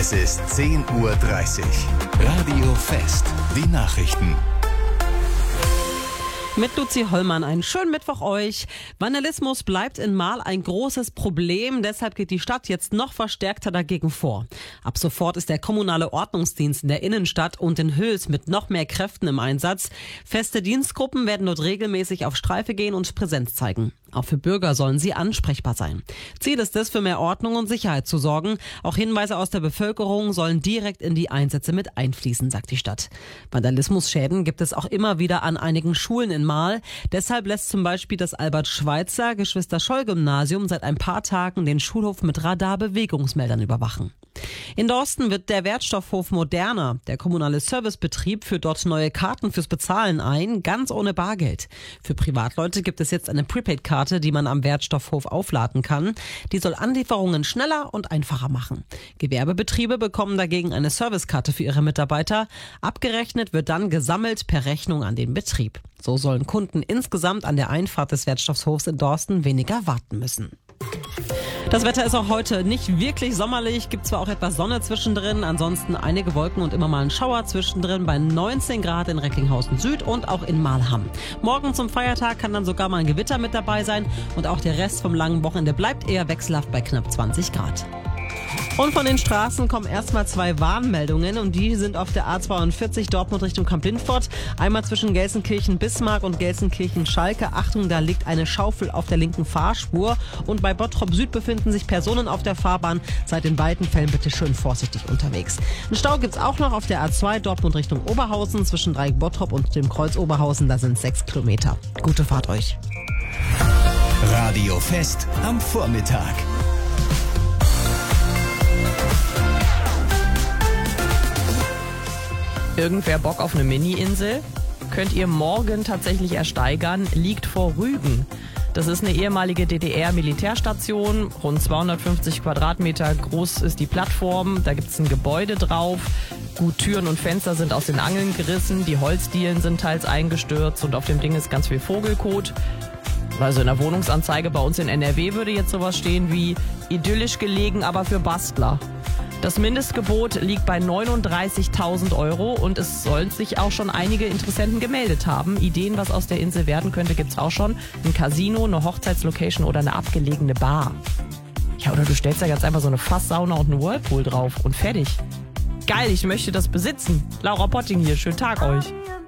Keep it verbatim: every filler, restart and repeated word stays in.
Es ist zehn Uhr dreißig. Radio Fest. Die Nachrichten. Mit Luzi Hollmann, einen schönen Mittwoch euch. Vandalismus bleibt in Marl ein großes Problem, deshalb geht die Stadt jetzt noch verstärkter dagegen vor. Ab sofort ist der kommunale Ordnungsdienst in der Innenstadt und in Hüls mit noch mehr Kräften im Einsatz. Feste Dienstgruppen werden dort regelmäßig auf Streife gehen und Präsenz zeigen. Auch für Bürger sollen sie ansprechbar sein. Ziel ist es, für mehr Ordnung und Sicherheit zu sorgen. Auch Hinweise aus der Bevölkerung sollen direkt in die Einsätze mit einfließen, sagt die Stadt. Vandalismusschäden gibt es auch immer wieder an einigen Schulen in Marl. Deshalb lässt zum Beispiel das Albert-Schweitzer-Geschwister-Scholl-Gymnasium seit ein paar Tagen den Schulhof mit Radar-Bewegungsmeldern überwachen. In Dorsten wird der Wertstoffhof moderner. Der kommunale Servicebetrieb führt dort neue Karten fürs Bezahlen ein, ganz ohne Bargeld. Für Privatleute gibt es jetzt eine Prepaid-Karte, die man am Wertstoffhof aufladen kann. Die soll Anlieferungen schneller und einfacher machen. Gewerbebetriebe bekommen dagegen eine Servicekarte für ihre Mitarbeiter. Abgerechnet wird dann gesammelt per Rechnung an den Betrieb. So sollen Kunden insgesamt an der Einfahrt des Wertstoffhofs in Dorsten weniger warten müssen. Das Wetter ist auch heute nicht wirklich sommerlich, gibt zwar auch etwas Sonne zwischendrin, ansonsten einige Wolken und immer mal ein Schauer zwischendrin bei neunzehn Grad in Recklinghausen Süd und auch in Marlham. Morgen zum Feiertag kann dann sogar mal ein Gewitter mit dabei sein und auch der Rest vom langen Wochenende bleibt eher wechselhaft bei knapp zwanzig Grad. Und von den Straßen kommen erstmal zwei Warnmeldungen und die sind auf der A zweiundvierzig Dortmund Richtung Kamp-Lindfort. Einmal zwischen Gelsenkirchen-Bismarck und Gelsenkirchen-Schalke. Achtung, da liegt eine Schaufel auf der linken Fahrspur. Und bei Bottrop Süd befinden sich Personen auf der Fahrbahn. Seid in beiden Fällen bitte schön vorsichtig unterwegs. Ein Stau gibt's auch noch auf der A zwei Dortmund Richtung Oberhausen zwischen Dreieck Bottrop und dem Kreuz Oberhausen. Da sind sechs Kilometer. Gute Fahrt euch. Radio Fest am Vormittag. Irgendwer Bock auf eine Mini-Insel? Könnt ihr morgen tatsächlich ersteigern, liegt vor Rügen. Das ist eine ehemalige D D R-Militärstation, rund zweihundertfünfzig Quadratmeter groß ist die Plattform, da gibt es ein Gebäude drauf. Gut, Türen und Fenster sind aus den Angeln gerissen, die Holzdielen sind teils eingestürzt und auf dem Ding ist ganz viel Vogelkot. Also in der Wohnungsanzeige bei uns in N R W würde jetzt sowas stehen wie idyllisch gelegen, aber für Bastler. Das Mindestgebot liegt bei neununddreißigtausend Euro und es sollen sich auch schon einige Interessenten gemeldet haben. Ideen, was aus der Insel werden könnte, gibt's auch schon. Ein Casino, eine Hochzeitslocation oder eine abgelegene Bar. Ja, oder du stellst da ganz einfach so eine Fasssauna und einen Whirlpool drauf und fertig. Geil, ich möchte das besitzen. Laura Potting hier, schönen Tag euch.